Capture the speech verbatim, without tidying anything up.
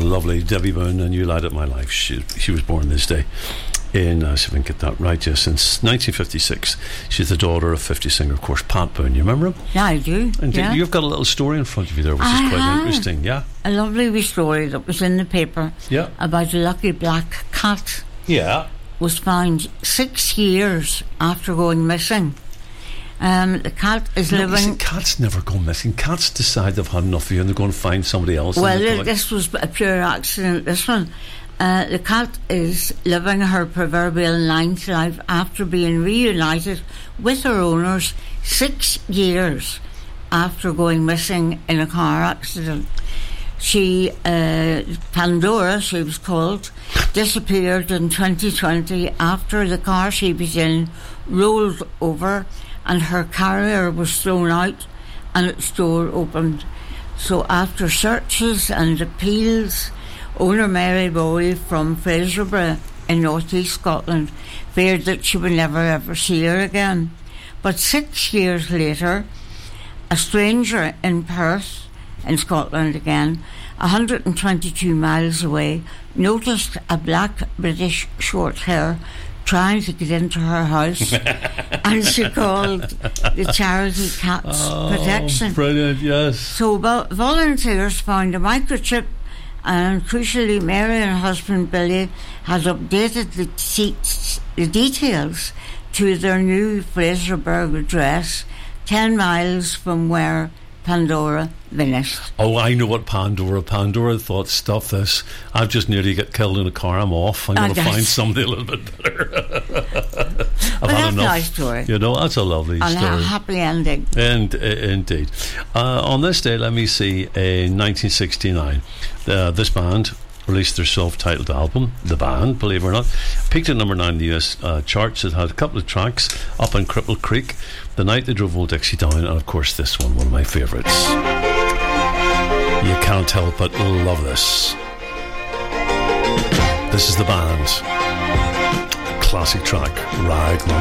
lovely Debbie Boone, A New Light of My Life. She, she was born this day in, uh, see if I can get that right, yes, since nineteen fifty-six. She's the daughter of fifty singer, of course, Pat Boone. You remember him? Yeah, I do. And yeah. You've got a little story in front of you there, which I is quite have. interesting, yeah? A lovely wee story that was in the paper Yeah. about a lucky black cat. Yeah. Was found six years after going missing. Um, the cat is No, living... listen, cats never go missing. Cats decide they've had enough of you and they're going to find somebody else. Well, like, this was a pure accident, this one. Uh, the cat is living her proverbial ninth life after being reunited with her owners six years after going missing in a car accident. She, uh, Pandora, she was called, disappeared in twenty twenty after the car she was in rolled over and her carrier was thrown out and its door opened. So after searches and appeals, owner Mary Bowie from Fraserburgh in North East Scotland feared that she would never ever see her again. But six years later, a stranger in Perth, in Scotland again, one hundred twenty-two miles away, noticed a black British short hair trying to get into her house and she called the charity Cats oh, Protection. Brilliant, yes. So vo- volunteers found a microchip and crucially Mary and her husband Billy had updated the, te- the details to their new Fraserburgh address ten miles from where Pandora vanished. Oh, I know what Pandora. Pandora thought, stuff this. I've just nearly got killed in a car. I'm off. I'm Oh, going to that's- find somebody a little bit better. I've Well, had that's a enough. nice story. You know, that's a lovely And story. a happy ending. And uh, indeed, uh, on this day, let me see. In nineteen sixty-nine, uh, this band released their self-titled album, The Band, believe it or not, peaked at number nine in the U S uh, charts. It had a couple of tracks, Up on Cripple Creek, The Night They Drove Old Dixie Down, and of course this one, one of my favourites. You can't help but love this. This is The Band, classic track, Ragman.